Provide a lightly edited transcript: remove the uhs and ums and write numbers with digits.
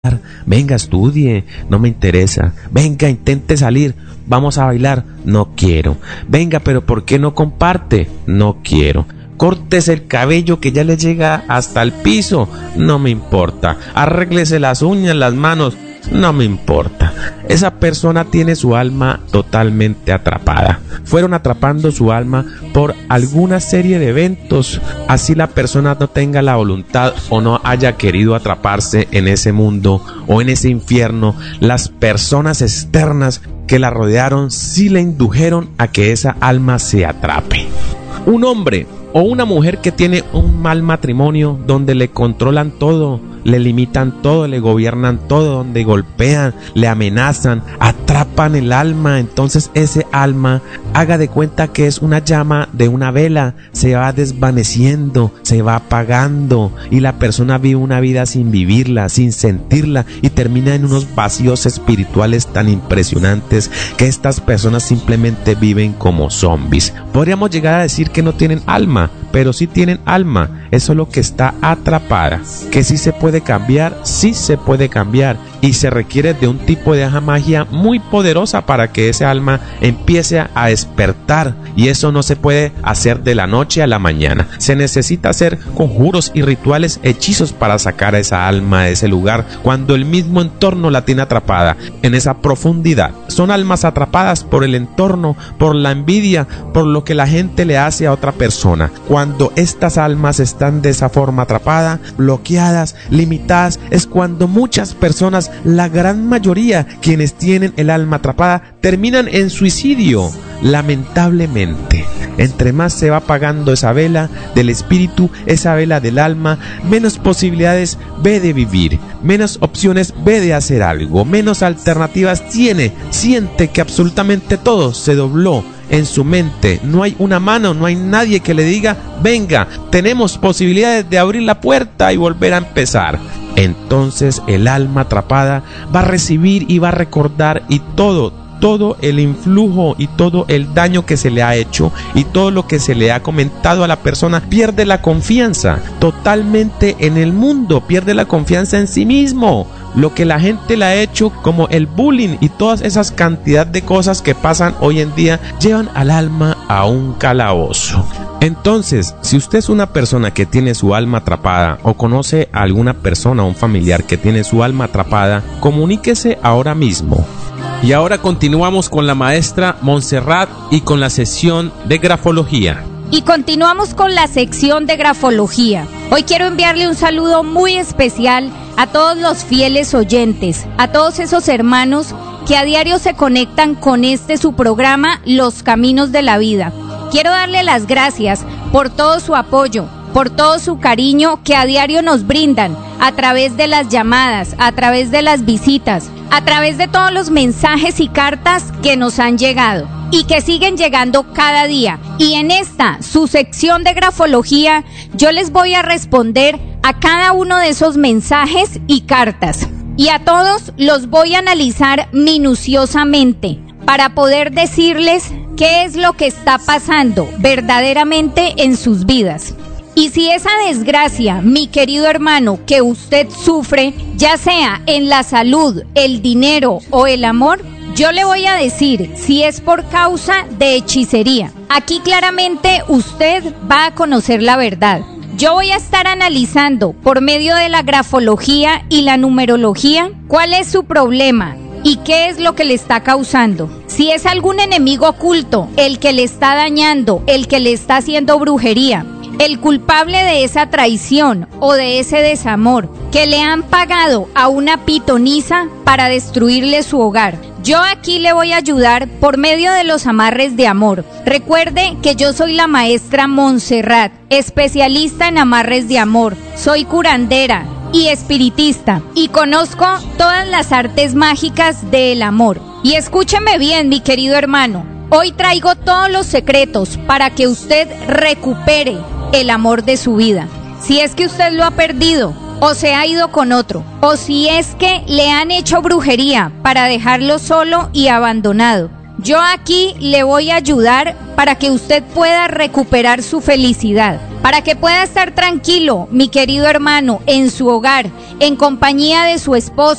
Venga, estudie, no me interesa. Venga, intente salir, vamos a bailar, no quiero. Venga, pero ¿por qué no comparte? No quiero. Córtese el cabello que ya le llega hasta el piso, no me importa. Arréglese las uñas, las manos, no me importa. Esa persona tiene su alma totalmente atrapada. Fueron atrapando su alma por alguna serie de eventos. Así la persona no tenga la voluntad o no haya querido atraparse en ese mundo o en ese infierno, las personas externas que la rodearon sí le indujeron a que esa alma se atrape. Un hombre o una mujer que tiene un mal matrimonio donde le controlan todo, le limitan todo, le gobiernan todo, donde golpean, le amenazan, atrapan el alma, entonces ese alma, haga de cuenta que es una llama de una vela, se va desvaneciendo, se va apagando y la persona vive una vida sin vivirla, sin sentirla y termina en unos vacíos espirituales tan impresionantes que estas personas simplemente viven como zombies. Podríamos llegar a decir que no tienen alma, pero sí tienen alma, es solo que está atrapada. Que sí se puede cambiar, sí se puede cambiar y se requiere de un tipo de magia muy poderosa para que ese alma empiece a despertar, y eso no se puede hacer de la noche a la mañana. Se necesita hacer conjuros y rituales, hechizos para sacar a esa alma de ese lugar cuando el mismo entorno la tiene atrapada en esa profundidad. Son almas atrapadas por el entorno, por la envidia, por lo que la gente le hace a otra persona. Cuando estas almas están de esa forma atrapadas, bloqueadas, limitadas, es cuando muchas personas, la gran mayoría, quienes tienen el alma atrapada, terminan en suicidio. Lamentablemente, entre más se va apagando esa vela del espíritu, esa vela del alma, menos posibilidades ve de vivir, menos opciones ve de hacer algo, menos alternativas tiene, siente que absolutamente todo se dobló en su mente, no hay una mano, no hay nadie que le diga, venga, tenemos posibilidades de abrir la puerta y volver a empezar. Entonces el alma atrapada va a recibir y va a recordar, y todo el influjo y todo el daño que se le ha hecho y todo lo que se le ha comentado a la persona, pierde la confianza totalmente en el mundo, pierde la confianza en sí mismo. Lo que la gente le ha hecho, como el bullying y todas esas cantidad de cosas que pasan hoy en día, llevan al alma a un calabozo. Entonces, si usted es una persona que tiene su alma atrapada o conoce a alguna persona o un familiar que tiene su alma atrapada, comuníquese ahora mismo. Y ahora continuamos con la maestra Montserrat y con la sesión de grafología. Y continuamos con la sección de grafología. Hoy quiero enviarle un saludo muy especial a todos los fieles oyentes, a todos esos hermanos que a diario se conectan con su programa, Los Caminos de la Vida. Quiero darle las gracias por todo su apoyo, por todo su cariño que a diario nos brindan a través de las llamadas, a través de las visitas, a través de todos los mensajes y cartas que nos han llegado y que siguen llegando cada día. Y en su sección de grafología, yo les voy a responder a cada uno de esos mensajes y cartas. Y a todos los voy a analizar minuciosamente para poder decirles qué es lo que está pasando verdaderamente en sus vidas. Y si esa desgracia, mi querido hermano, que usted sufre, ya sea en la salud, el dinero o el amor, yo le voy a decir si es por causa de hechicería. Aquí claramente usted va a conocer la verdad. Yo voy a estar analizando por medio de la grafología y la numerología cuál es su problema y qué es lo que le está causando. Si es algún enemigo oculto, el que le está dañando, el que le está haciendo brujería, el culpable de esa traición o de ese desamor, que le han pagado a una pitonisa para destruirle su hogar. Yo aquí le voy a ayudar por medio de los amarres de amor. Recuerde que yo soy la maestra Montserrat, especialista en amarres de amor. Soy curandera y espiritista y conozco todas las artes mágicas del amor. Y escúcheme bien, mi querido hermano. Hoy traigo todos los secretos para que usted recupere el amor de su vida. Si es que usted lo ha perdido o se ha ido con otro, o si es que le han hecho brujería para dejarlo solo y abandonado, yo aquí le voy a ayudar para que usted pueda recuperar su felicidad, para que pueda estar tranquilo, mi querido hermano, en su hogar, en compañía de su esposa,